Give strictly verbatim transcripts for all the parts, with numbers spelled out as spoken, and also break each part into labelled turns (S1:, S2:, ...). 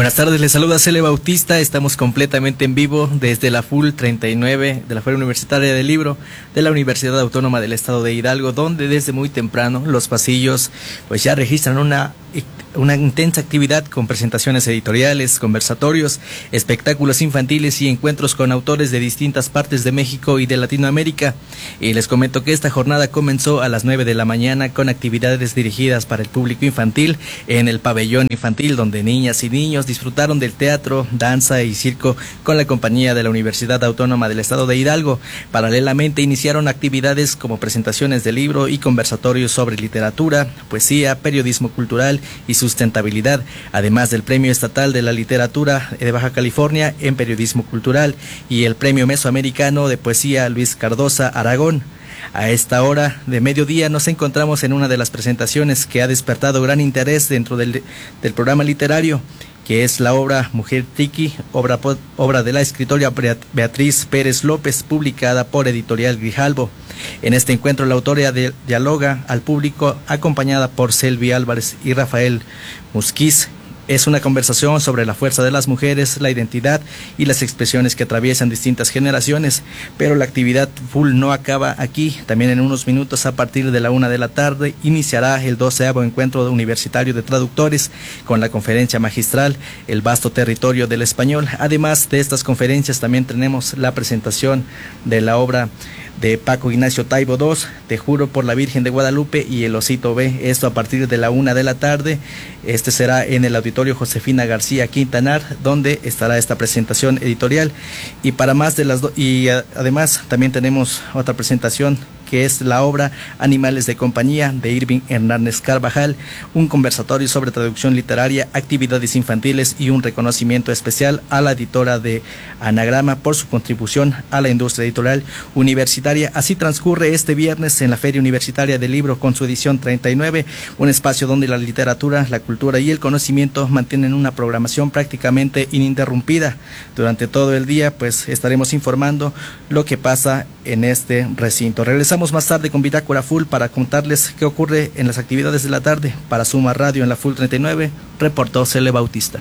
S1: Buenas tardes, les saluda Cele Bautista. Estamos completamente en vivo desde la F U L treinta y nueve de la Feria Universitaria del Libro de la Universidad Autónoma del Estado de Hidalgo, donde desde muy temprano los pasillos pues ya registran una una intensa actividad con presentaciones editoriales, conversatorios, espectáculos infantiles y encuentros con autores de distintas partes de México y de Latinoamérica. Y les comento que esta jornada comenzó a las nueve de la mañana con actividades dirigidas para el público infantil en el pabellón infantil, donde niñas y niños disfrutaron del teatro, danza y circo con la compañía de la Universidad Autónoma del Estado de Hidalgo. Paralelamente iniciaron actividades como presentaciones de libro y conversatorios sobre literatura, poesía, periodismo cultural y sustentabilidad, además del Premio Estatal de la Literatura de Baja California en Periodismo Cultural y el Premio Mesoamericano de Poesía Luis Cardosa Aragón. A esta hora de mediodía nos encontramos en una de las presentaciones que ha despertado gran interés dentro del, del programa literario, que es la obra Mujer Tiki, obra, obra de la escritora Beatriz Pérez López, publicada por Editorial Grijalbo. En este encuentro la autora de, dialoga al público acompañada por Selvi Álvarez y Rafael Musquiz. Es una conversación sobre la fuerza de las mujeres, la identidad y las expresiones que atraviesan distintas generaciones, pero la actividad full no acaba aquí. También en unos minutos, a partir de la una de la tarde, iniciará el doceavo encuentro universitario de traductores con la conferencia magistral El vasto territorio del español. Además de estas conferencias, también tenemos la presentación de la obra de Paco Ignacio Taibo segundo, Te juro por la Virgen de Guadalupe y El Osito B. Esto a partir de la una de la tarde. Este será en el Auditorio Josefina García Quintanar, donde estará esta presentación editorial. Y para más de las do y a además también tenemos otra presentación, que es la obra Animales de Compañía de Irving Hernández Carvajal, un conversatorio sobre traducción literaria, actividades infantiles y un reconocimiento especial a la editora de Anagrama por su contribución a la industria editorial universitaria. Así transcurre este viernes en la Feria Universitaria del Libro con su edición treinta y nueve, un espacio donde la literatura, la cultura y el conocimiento mantienen una programación prácticamente ininterrumpida. Durante todo el día pues estaremos informando lo que pasa en este recinto. Regresamos más tarde con Bitácora F U L para contarles qué ocurre en las actividades de la tarde. Para Suma Radio en la F U L treinta y nueve, reportó Cele Bautista.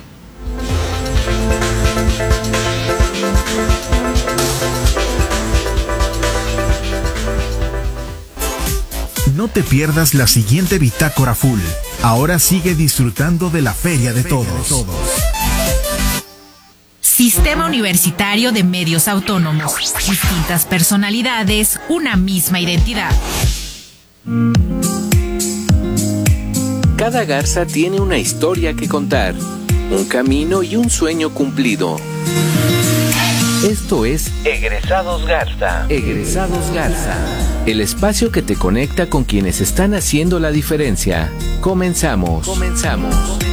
S2: No te pierdas la siguiente Bitácora F U L. Ahora sigue disfrutando de la Feria de Todos.
S3: Sistema Universitario de Medios Autónomos. Distintas personalidades, una misma identidad.
S4: Cada garza tiene una historia que contar, un camino y un sueño cumplido. Esto es Egresados Garza. Egresados Garza. El espacio que te conecta con quienes están haciendo la diferencia. Comenzamos. Comenzamos.